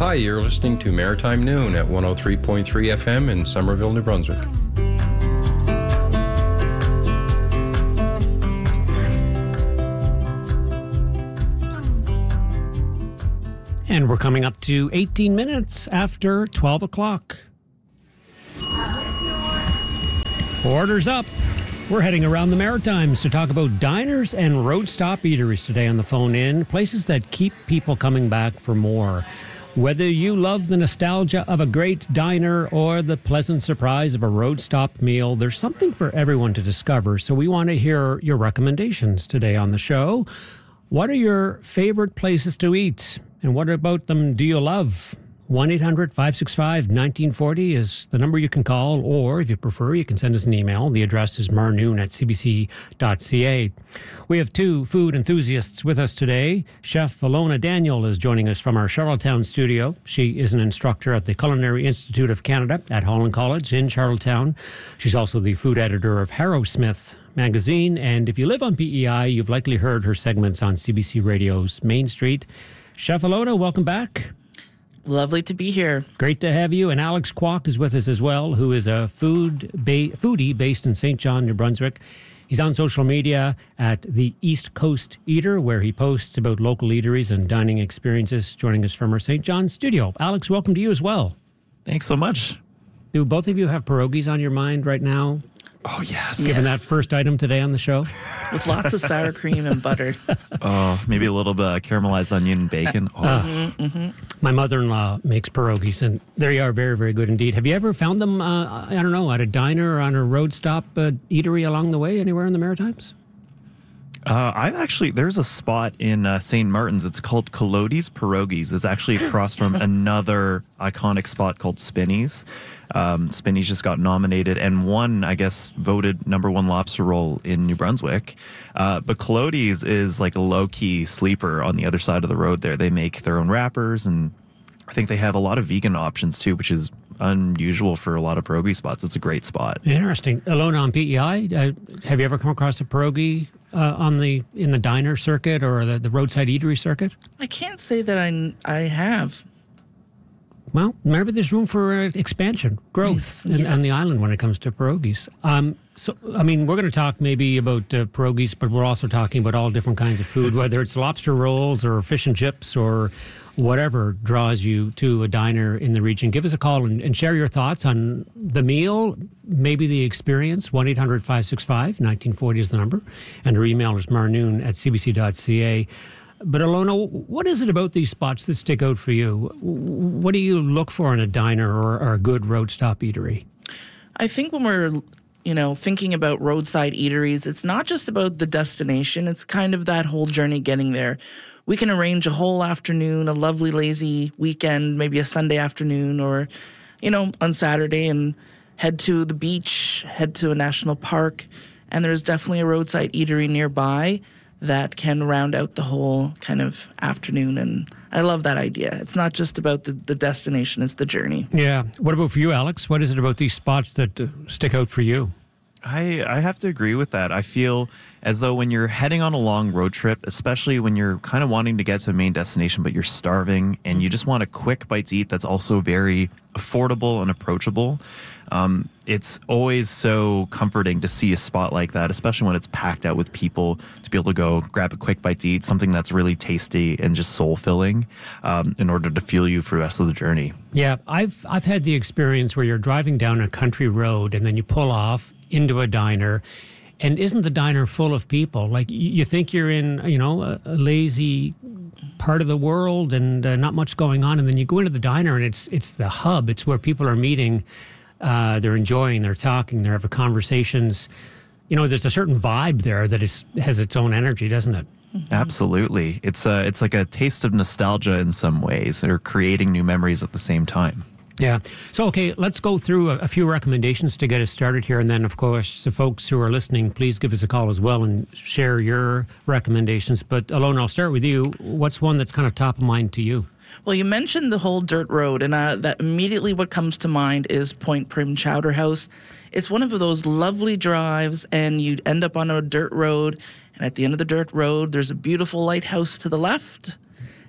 Hi, you're listening to Maritime Noon at 103.3 FM in Somerville, New Brunswick. And we're coming up to 18 minutes after 12 o'clock. Orders up. We're heading around the Maritimes to talk about diners and road stop eateries today on the phone in, places that keep people coming back for more. Whether you love the nostalgia of a great diner or the pleasant surprise of a road stop meal, there's something for everyone to discover. So we want to hear your recommendations today on the show. What are your favorite places to eat? And what about them do you love? 1-800-565-1940 is the number you can call, or if you prefer, you can send us an email. The address is marnoon@cbc.ca. We have two food enthusiasts with us today. Chef Ilona Daniel is joining us from our Charlottetown studio. She is an instructor at the Culinary Institute of Canada at Holland College in Charlottetown. She's also the food editor of Harrowsmith magazine, and if you live on PEI, you've likely heard her segments on CBC Radio's Main Street. Chef Ilona, welcome back. Lovely to be here. Great to have you. And Alex Kwok is with us as well, who is a foodie based in St. John, New Brunswick. He's on social media at the East Coast Eater, where he posts about local eateries and dining experiences, joining us from our St. John studio. Alex, welcome to you as well. Thanks so much. Do both of you have pierogies on your mind right now? Oh, yes. Given that first item today on the show? With lots of sour cream and butter. Oh, maybe a little bit of caramelized onion and bacon. Oh. My mother-in-law makes pierogies, and they are very, very good indeed. Have you ever found them, I don't know, at a diner or on a road stop eatery along the way, anywhere in the Maritimes? There's a spot in St. Martin's. It's called Colodey's Pierogies. It's actually across from another iconic spot called Spinny's. Spinny's just got nominated and won, I guess, voted number one lobster roll in New Brunswick. But Colodey's is like a low-key sleeper on the other side of the road there. They make their own wrappers, and I think they have a lot of vegan options too, which is unusual for a lot of pierogi spots. It's a great spot. Interesting. Ilona, on PEI, have you ever come across a pierogi in the diner circuit or the roadside eatery circuit? I can't say that I have. Well, maybe there's room for expansion, growth Yes. on the island when it comes to pierogies. We're going to talk maybe about pierogies, but we're also talking about all different kinds of food, whether it's lobster rolls or fish and chips or whatever draws you to a diner in the region. Give us a call and share your thoughts on the meal, maybe the experience. 1-800-565-1940 is the number, and our email is marnoon@cbc.ca. But Ilona, what is it about these spots that stick out for you? What do you look for in a diner or a good road stop eatery? I think when we're, thinking about roadside eateries, it's not just about the destination. It's kind of that whole journey getting there. We can arrange a whole afternoon, a lovely, lazy weekend, maybe a Sunday afternoon or, on Saturday, and head to the beach, head to a national park. And there's definitely a roadside eatery nearby that can round out the whole kind of afternoon. And I love that idea. It's not just about the destination, it's the journey. Yeah. What about for you, Alex? What is it about these spots that stick out for you? I have to agree with that. I feel as though when you're heading on a long road trip, especially when you're kind of wanting to get to a main destination, but you're starving and you just want a quick bite to eat that's also very affordable and approachable, it's always so comforting to see a spot like that, especially when it's packed out with people, to be able to go grab a quick bite to eat, something that's really tasty and just soul-filling in order to fuel you for the rest of the journey. Yeah, I've had the experience where you're driving down a country road and then you pull off into a diner, and isn't the diner full of people? Like, you think you're in, a lazy part of the world and not much going on, and then you go into the diner and it's the hub. It's where people are meeting. They're enjoying, they're talking, they're having conversations. There's a certain vibe there that has its own energy, doesn't it? Mm-hmm. Absolutely. It's like a taste of nostalgia in some ways, or creating new memories at the same time. Yeah. So, okay, let's go through a few recommendations to get us started here. And then, of course, the folks who are listening, please give us a call as well and share your recommendations. But, Ilona, I'll start with you. What's one that's kind of top of mind to you? Well, you mentioned the whole dirt road, and that immediately what comes to mind is Point Prim Chowder House. It's one of those lovely drives, and you end up on a dirt road, and at the end of the dirt road, there's a beautiful lighthouse to the left,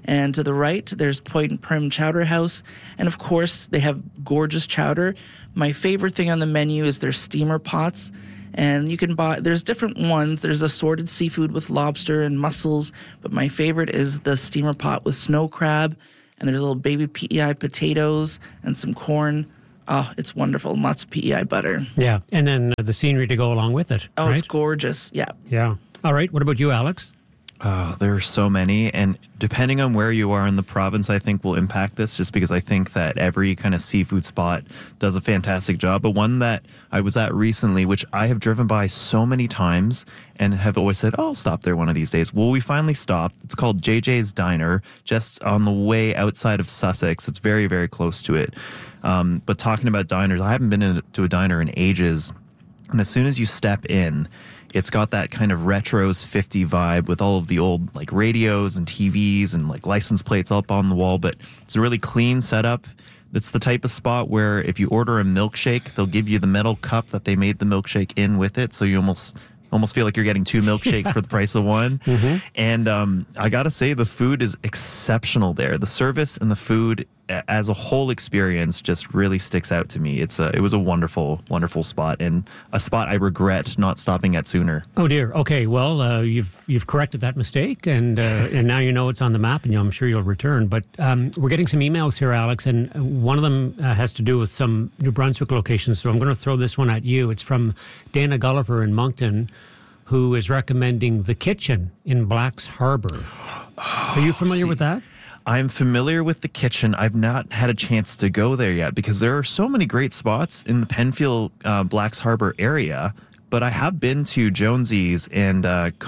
And to the right, there's Point Prim Chowder House. And of course, they have gorgeous chowder. My favorite thing on the menu is their steamer pots. And you can buy, there's different ones. There's assorted seafood with lobster and mussels. But my favorite is the steamer pot with snow crab. And there's little baby PEI potatoes and some corn. Oh, it's wonderful. And lots of PEI butter. Yeah. And then the scenery to go along with it. Oh, right? It's gorgeous. Yeah. Yeah. All right. What about you, Alex? There are so many, and depending on where you are in the province, I think will impact this, just because I think that every kind of seafood spot does a fantastic job. But one that I was at recently, which I have driven by so many times and have always said, oh, I'll stop there one of these days. Well, we finally stopped. It's called JJ's Diner, just on the way outside of Sussex. It's very, very close to it. But talking about diners, I haven't been to a diner in ages. And as soon as you step in, it's got that kind of retros 50 vibe with all of the old like radios and TVs and like license plates up on the wall, but it's a really clean setup. It's the type of spot where if you order a milkshake, they'll give you the metal cup that they made the milkshake in with it. So you almost feel like you're getting two milkshakes for the price of one. Mm-hmm. And I got to say, the food is exceptional there. The service and the food as a whole experience just really sticks out to me. It was a wonderful, wonderful spot, and a spot I regret not stopping at sooner. Oh dear. Okay. Well, you've corrected that mistake, and now you know it's on the map, and I'm sure you'll return. But we're getting some emails here, Alex, and one of them has to do with some New Brunswick locations. So I'm going to throw this one at you. It's from Dana Gulliver in Moncton, who is recommending the Kitchen in Blacks Harbour. Are you familiar with that? I'm familiar with the Kitchen. I've not had a chance to go there yet because there are so many great spots in the Penfield, Blacks Harbour area. But I have been to Jonesy's and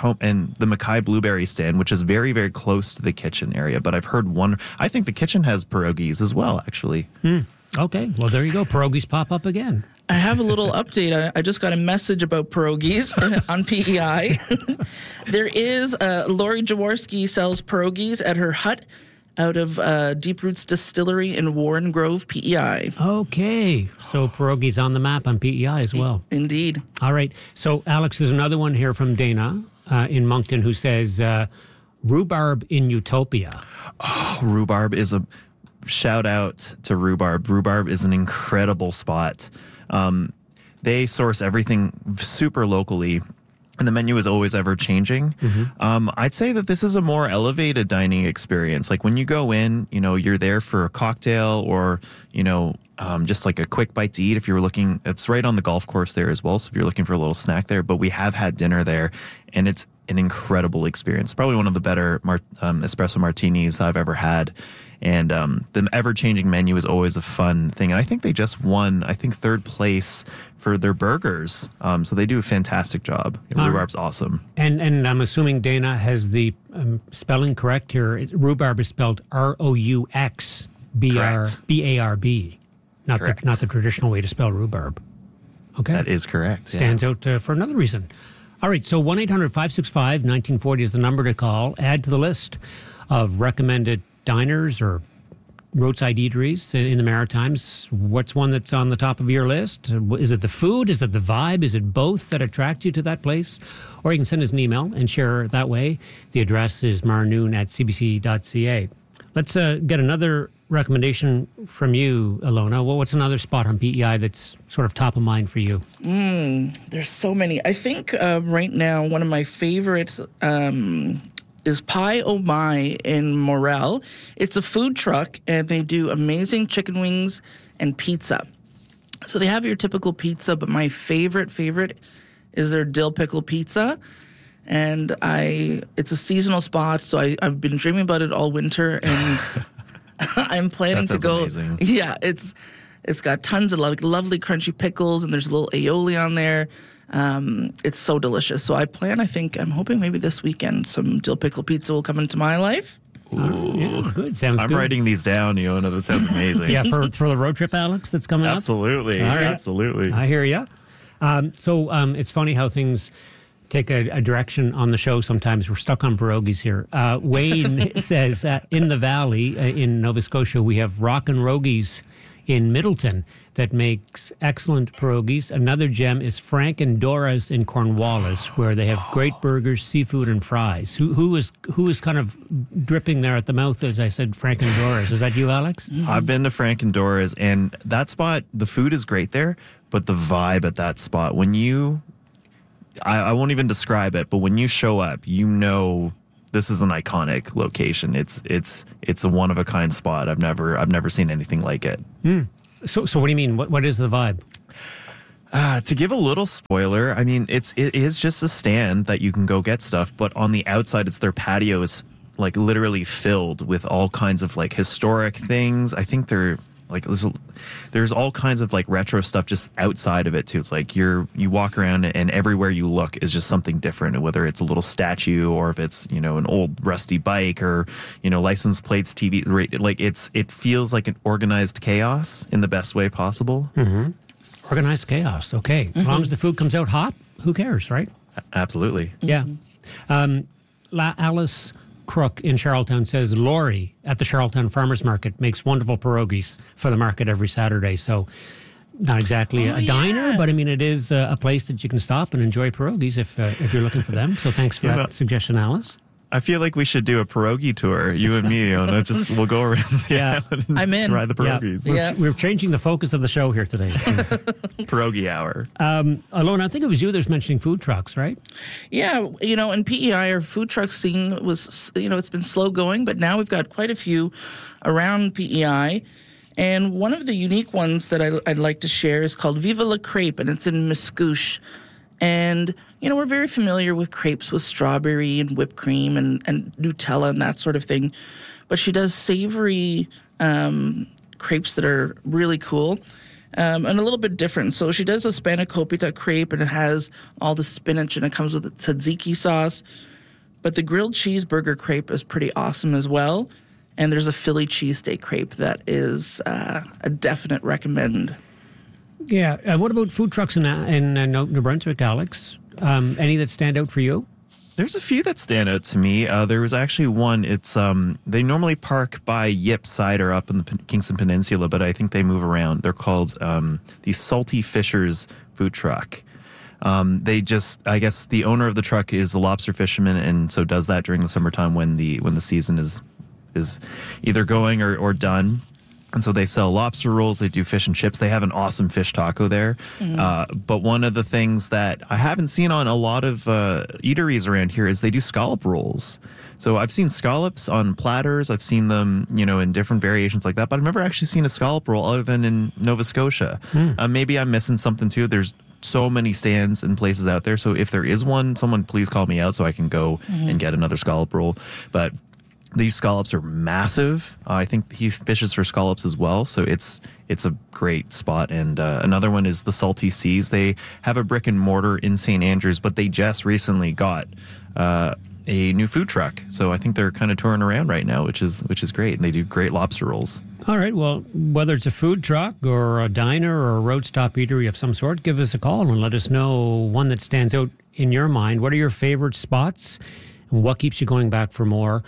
the Mackay Blueberry Stand, which is very, very close to the Kitchen area. But I've heard I think the Kitchen has pierogies as well, actually. Okay. Well, there you go. Pierogies pop up again. I have a little update. I just got a message about pierogies on PEI. There is Lori Jaworski sells pierogies at her hut out of Deep Roots Distillery in Warren Grove, PEI. Okay. So pierogies on the map on PEI as well. Indeed. All right. So, Alex, there's another one here from Dana in Moncton who says, rhubarb in Utopia. Oh, rhubarb is a... Shout out to Rhubarb. Rhubarb is an incredible spot. They source everything super locally, and the menu is always ever changing. Mm-hmm. I'd say that this is a more elevated dining experience. Like when you go in, you're there for a cocktail or, just like a quick bite to eat. If you're looking, it's right on the golf course there as well. So if you're looking for a little snack there, but we have had dinner there, and it's an incredible experience. Probably one of the better espresso martinis I've ever had. And the ever-changing menu is always a fun thing. And I think they just won, third place for their burgers. So they do a fantastic job. Rhubarb's awesome. And I'm assuming Dana has the spelling correct here. Rhubarb is spelled R-O-U-X-B-R-B-A-R-B. Not the traditional way to spell rhubarb. Okay. That is correct. Stands out for another reason. All right, so 1-800-565-1940 is the number to call. Add to the list of recommended diners or roadside eateries in the Maritimes. What's one that's on the top of your list? Is it the food? Is it the vibe? Is it both that attract you to that place? Or you can send us an email and share that way. The address is marnoon@cbc.ca. Let's get another recommendation from you, Ilona. What's another spot on PEI that's sort of top of mind for you? There's so many. I think right now one of my favorites is Pie Oh My in Morel. It's a food truck, and they do amazing chicken wings and pizza. So they have your typical pizza, but my favorite is their dill pickle pizza. And it's a seasonal spot, so I've been dreaming about it all winter, and I'm planning to go. Amazing. Yeah, it's got tons of lovely crunchy pickles, and there's a little aioli on there. It's so delicious. So I'm hoping maybe this weekend some dill pickle pizza will come into my life. Ooh. Yeah, good. Sounds good. I'm writing these down, Iona. That sounds amazing. Yeah, for the road trip, Alex, that's coming Absolutely. up? Absolutely. I hear you. So it's funny how things take a direction on the show sometimes. We're stuck on pierogies here. Wayne says in the Valley in Nova Scotia, we have Rock and Rogies in Middleton that makes excellent pierogies. Another gem is Frank and Dora's in Cornwallis, where they have great burgers, seafood, and fries. Who is kind of dripping there at the mouth, as I said, Frank and Dora's? Is that you, Alex? I've been to Frank and Dora's, and that spot, the food is great there, but the vibe at that spot, when you, I won't even describe it, but when you show up, you know this is an iconic location. It's a one of a kind spot. I've never seen anything like it. So what do you mean? What is the vibe? To give a little spoiler, I mean, it is just a stand that you can go get stuff, but on the outside, it's their patio is like literally filled with all kinds of like historic things. I think they're like there's all kinds of like retro stuff just outside of it too. It's like you walk around and everywhere you look is just something different, whether it's a little statue or if it's, you know, an old rusty bike or, you know, license plates, TV, like it feels like an organized chaos in the best way possible. Mm-hmm. Organized chaos. Okay. As long as the food comes out hot, who cares, right? Absolutely. Yeah. Alice Crook in Charlottetown says Lori at the Charlottetown Farmers Market makes wonderful pierogies for the market every Saturday. So not exactly a diner, but I mean, it is a place that you can stop and enjoy pierogies if you're looking for them. So thanks for that suggestion, Alice. I feel like we should do a pierogi tour, you and me. We'll go around the island and I'm in. try the pierogies. We're changing the focus of the show here today. Pierogi hour. Alona, I think it was you that was mentioning food trucks, right? Yeah, you know, in PEI, our food truck scene was, you know, it's been slow going, but now we've got quite a few around PEI. And one of the unique ones that I'd like to share is called Viva la Crepe, and it's in Mascouche. And, you know, we're very familiar with crepes with strawberry and whipped cream and Nutella and that sort of thing. But she does savory crepes that are really cool and a little bit different. So she does a spanakopita crepe, and it has all the spinach, and it comes with a tzatziki sauce. But the grilled cheeseburger crepe is pretty awesome as well. And there's a Philly cheesesteak crepe that is a definite recommend. Yeah. What about food trucks in New Brunswick, Alex? Any that stand out for you? There's a few that stand out to me. There was actually one. It's they normally park by Yip Cider up in the Kingston Peninsula, but I think they move around. They're called the Salty Fishers food truck. I guess the owner of the truck is a lobster fisherman, and so does that during the summertime when the season is either going or done. And so they sell lobster rolls, they do fish and chips. They have an awesome fish taco there. Mm-hmm. But one of the things that I haven't seen on a lot of eateries around here is they do scallop rolls. So I've seen scallops on platters. I've seen them, you know, in different variations like that. But I've never actually seen a scallop roll other than in Nova Scotia. Maybe I'm missing something too. There's so many stands and places out there. So if there is one, someone please call me out so I can go and get another scallop roll. But these scallops are massive. I think he fishes for scallops as well, so it's a great spot. And another one is the Salty Seas. They have a brick and mortar in St. Andrews, but they just recently got a new food truck. So I think they're kind of touring around right now, which is great. And they do great lobster rolls. All right. Well, whether it's a food truck or a diner or a road stop eatery of some sort, give us a call and let us know one that stands out in your mind. What are your favorite spots? And what keeps you going back for more?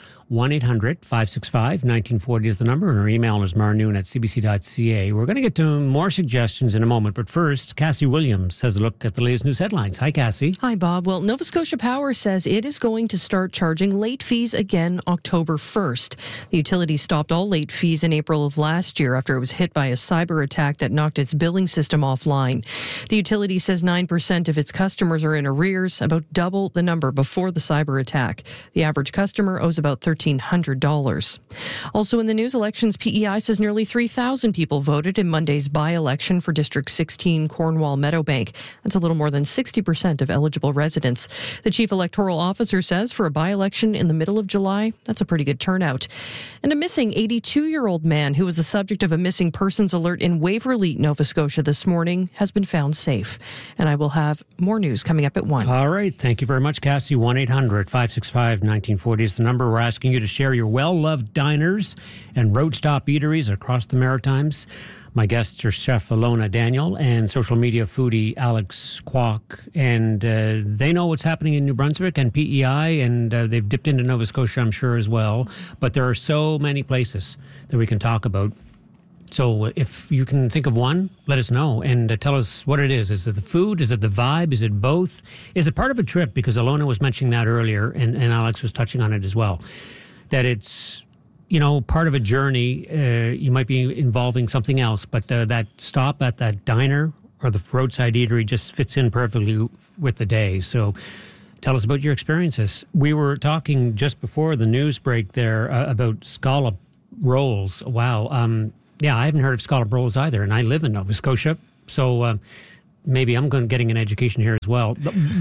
1-800-565-1940 is the number, and our email is marnoon@cbc.ca. We're going to get to more suggestions in a moment, but first, Cassie Williams has a look at the latest news headlines. Hi, Cassie. Hi, Bob. Well, Nova Scotia Power says it is going to start charging late fees again October 1st. The utility stopped all late fees in April of last year after it was hit by a cyber attack that knocked its billing system offline. The utility says 9% of its customers are in arrears, about double the number before the cyber attack. The average customer owes about $1,300. Also in the news, Elections PEI says nearly 3,000 people voted in Monday's by-election for District 16 Cornwall Meadowbank. That's a little more than 60% of eligible residents. The chief electoral officer says for a by-election in the middle of July, that's a pretty good turnout. And a missing 82-year-old man who was the subject of a missing persons alert in Waverley, Nova Scotia this morning has been found safe. And I will have more news coming up at 1. All right. Thank you very much, Cassie. 1-800-565-1940 is the number. We're asking you to share your well-loved diners and road stop eateries across the Maritimes. My guests are Chef Alona Daniel and social media foodie Alex Kwok. And they know what's happening in New Brunswick and PEI, and they've dipped into Nova Scotia, I'm sure, as well. But there are so many places that we can talk about. So if you can think of one, let us know and tell us what it is. Is it the food? Is it the vibe? Is it both? Is it part of a trip? Because Alona was mentioning that earlier, and Alex was touching on it as well, that it's, part of a journey. You might be involving something else, but that stop at that diner or the roadside eatery just fits in perfectly with the day. So tell us about your experiences. We were talking just before the news break there about scallop rolls. Wow. Yeah, I haven't heard of scallop rolls either, and I live in Nova Scotia, so maybe I'm getting an education here as well.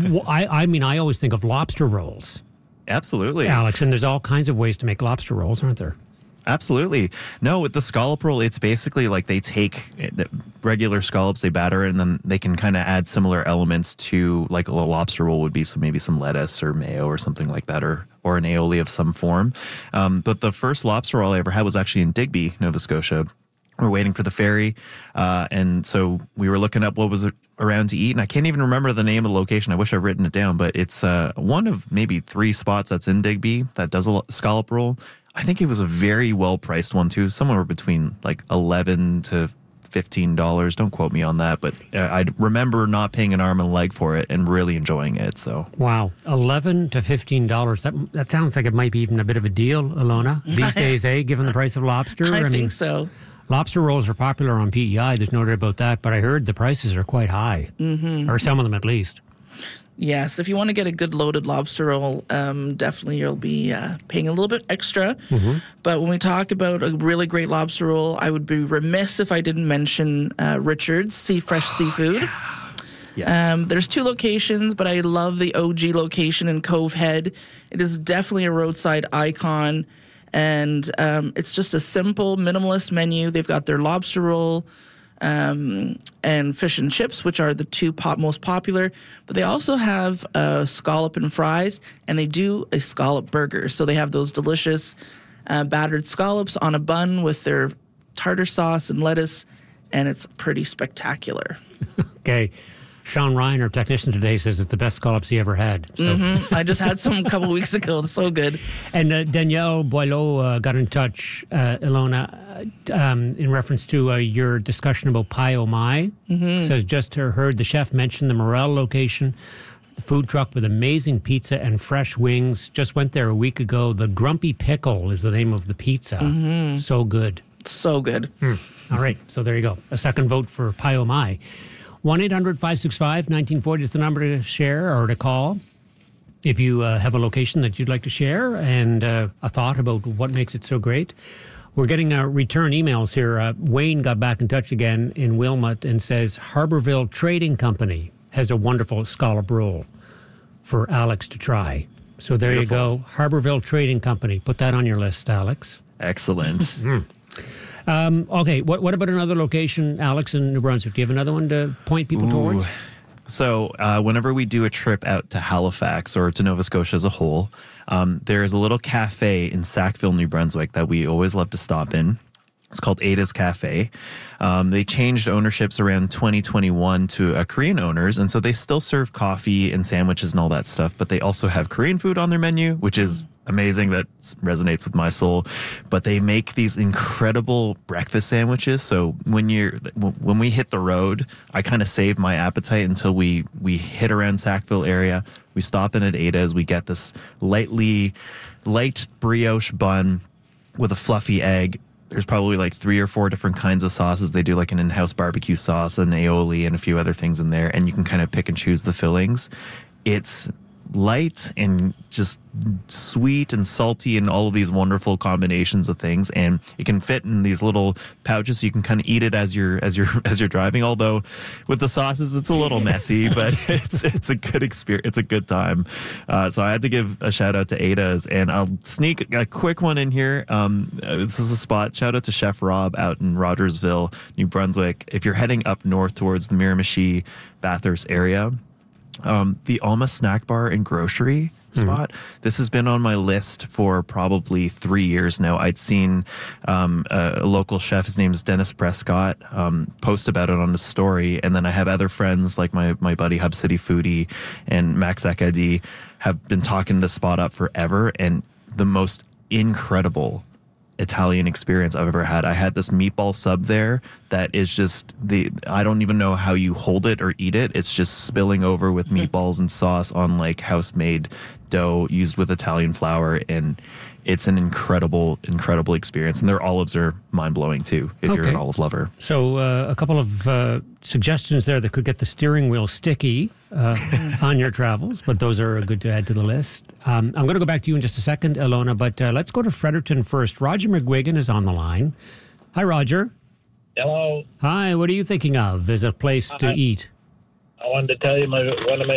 I always think of lobster rolls. Absolutely. Alex, and there's all kinds of ways to make lobster rolls, aren't there? Absolutely. No, with the scallop roll, it's basically like they take regular scallops, they batter it, and then they can kind of add similar elements to like a lobster roll would be. So maybe some lettuce or mayo or something like that, or an aioli of some form. But the first lobster roll I ever had was actually in Digby, Nova Scotia. We're waiting for the ferry. And so we were looking up what was around to eat. And I can't even remember the name of the location. I wish I'd written it down, but it's one of maybe 3 spots that's in Digby that does a scallop roll. I think it was a very well-priced one, too, somewhere between like $11 to $15. Don't quote me on that, but I remember not paying an arm and a leg for it and really enjoying it. So wow, $11 to $15. That sounds like it might be even a bit of a deal, Alona, these days, given the price of lobster. I think so. Lobster rolls are popular on PEI. There's no doubt about that, but I heard the prices are quite high, or some of them at least. Yes, if you want to get a good loaded lobster roll, definitely you'll be paying a little bit extra. But when we talk about a really great lobster roll, I would be remiss if I didn't mention Richard's Fresh Seafood. Yes. There's 2 locations, but I love the OG location in Cove Head. It is definitely a roadside icon, and it's just a simple, minimalist menu. They've got their lobster roll, and fish and chips, which are the 2 most popular. But they also have scallop and fries, and they do a scallop burger. So they have those delicious battered scallops on a bun with their tartar sauce and lettuce, and it's pretty spectacular. Okay. Sean Ryan, our technician today, says it's the best scallops he ever had. So. I just had some a couple weeks ago. It's so good. And Danielle Boileau got in touch, Ilona, in reference to your discussion about Pai O Mai. Says, just heard the chef mention the Morel location, the food truck with amazing pizza and fresh wings. Just went there a week ago. The Grumpy Pickle is the name of the pizza. So good. So good. All right. So there you go. A second vote for Pai O Mai. 1-800-565-1940 is the number to share or to call if you have a location that you'd like to share and a thought about what makes it so great. We're getting return emails here. Wayne got back in touch again in Wilmot and says Harborville Trading Company has a wonderful scallop roll for Alex to try. So there Beautiful. You go. Harborville Trading Company. Put that on your list, Alex. Excellent. Okay, what about another location, Alex, in New Brunswick? Do you have another one to point people towards? So whenever we do a trip out to Halifax or to Nova Scotia as a whole, there is a little cafe in Sackville, New Brunswick that we always love to stop in. It's called Ada's Cafe. They changed ownerships around 2021 to Korean owners, and so they still serve coffee and sandwiches and all that stuff, but they also have Korean food on their menu, which is amazing. That resonates with my soul. But they make these incredible breakfast sandwiches. So when we hit the road, I kind of save my appetite until we hit around Sackville area. We stop in at Ada's. We get this light brioche bun with a fluffy egg. There's probably like 3 or 4 different kinds of sauces. They do like an in-house barbecue sauce, an aioli, and a few other things in there. And you can kind of pick and choose the fillings. It's light and just sweet and salty and all of these wonderful combinations of things, and it can fit in these little pouches so you can kind of eat it as you're driving. Although with the sauces it's a little messy, but it's a good experience. It's a good time. So I had to give a shout out to Ada's, and I'll sneak a quick one in here. This is a spot. Shout out to Chef Rob out in Rogersville, New Brunswick. If you're heading up north towards the Miramichi, Bathurst area, the Alma Snack Bar and Grocery spot. This has been on my list for probably 3 years now. I'd seen a local chef, his name is Dennis Prescott, post about it on the story, and then I have other friends like my buddy Hub City Foodie and Max Akadi have been talking this spot up forever, and the most incredible Italian experience I've ever had. I had this meatball sub there that is just I don't even know how you hold it or eat it. It's just spilling over with meatballs and sauce on like house-made dough used with Italian flour, and it's an incredible experience. And their olives are mind-blowing too, if you're an olive lover. So a couple of suggestions there that could get the steering wheel sticky on your travels, but those are good to add to the list. I'm going to go back to you in just a second, Ilona, but let's go to Fredericton first. Roger McGuigan is on the line. Hi, Roger. Hello. Hi, what are you thinking of as a place to eat? I wanted to tell you one of my